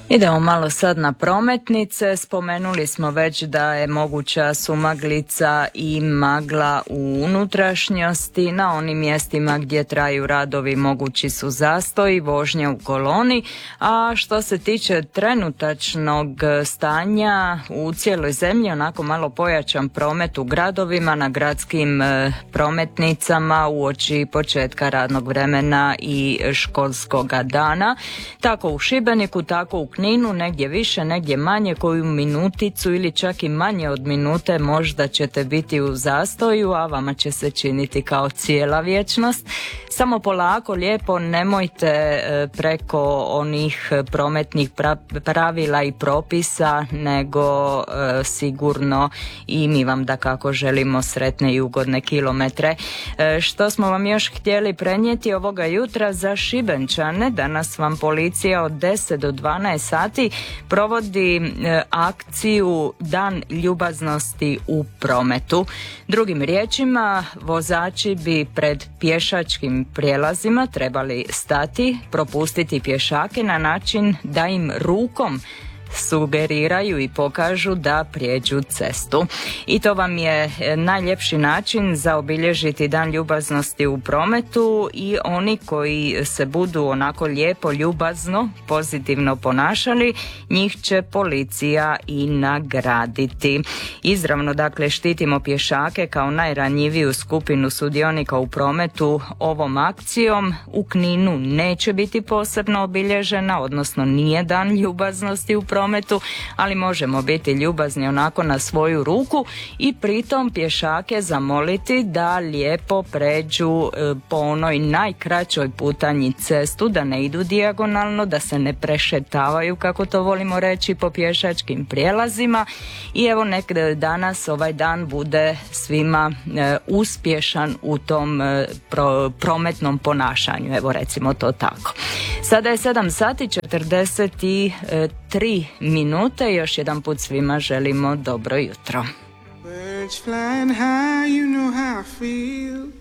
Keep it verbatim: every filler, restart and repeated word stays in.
Idemo malo sad na prometnice. Spomenuli smo već da je moguća sumaglica i magla u unutrašnjosti. Na onim mjestima gdje traju radovi mogući su zastoji, vožnje u koloni. A što se tiče trenutačnog stanja u cijeloj zemlji, onako malo pojačan promet u gradovima, na gradskim prometnicama uoči početka radnog vremena i školskoga dana. Tako u Šibeniku, tako u Kninu, negdje više, negdje manje, koju minuticu ili čak i manje od minute možda ćete biti u zastoju, a vama će se činiti kao cijela vječnost. Samo polako, lijepo, nemojte preko onih prometnih pravila i propisa, nego e, sigurno i mi vam da kako želimo sretne i ugodne kilometre. E, što smo vam još htjeli prenijeti ovoga jutra za Šibenčane? Danas vam policija od deset do dvanaest sati provodi e, akciju Dan ljubaznosti u prometu. Drugim riječima, vozači bi pred pješačkim prijelazima trebali stati, propustiti pješake na način da im rukom sugeriraju i pokažu da prijeđu cestu. I to vam je najljepši način za obilježiti Dan ljubaznosti u prometu i oni koji se budu onako lijepo, ljubazno, pozitivno ponašali, njih će policija i nagraditi. Izravno, dakle, štitimo pješake kao najranjiviju skupinu sudionika u prometu ovom akcijom. U Kninu neće biti posebno obilježena, odnosno nije Dan ljubaznosti u prometu, prometu, ali možemo biti ljubazni onako na svoju ruku i pritom pješake zamoliti da lijepo pređu po onoj najkraćoj putanji cestu, da ne idu dijagonalno, da se ne prešetavaju, kako to volimo reći, po pješačkim prijelazima. I evo, nek danas ovaj dan bude svima e, uspješan u tom e, pro, prometnom ponašanju, evo recimo to tako. Sada je sedam sati četrdeset tri minute, još jedan put svima želimo dobro jutro. Birds flying high, you know how I feel.